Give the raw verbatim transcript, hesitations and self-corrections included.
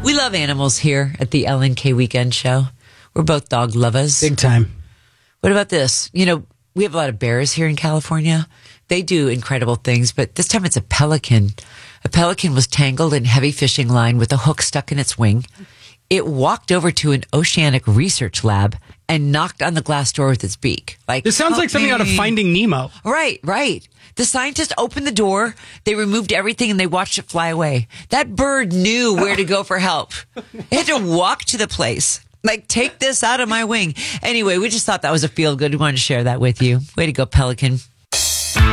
We love animals here at the L N K Weekend Show. We're both dog lovers. Big time. What about this? You know, we have a lot of bears here in California. They do incredible things, but this time it's a pelican. A pelican was tangled in heavy fishing line with a hook stuck in its wing. It walked over to an oceanic research lab and knocked on the glass door with its beak. Like, this sounds like something me. out of Finding Nemo. Right, right. The scientists opened the door, they removed everything, and they watched it fly away. That bird knew where to go for help. It had to walk to the place. Like, take this out of my wing. Anyway, we just thought that was a feel good. We wanted to share that with you. Way to go, Pelican.